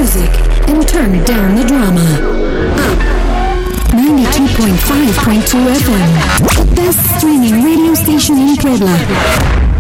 music and turn down the drama. 92.5.2 FM, the best streaming radio station in Puebla.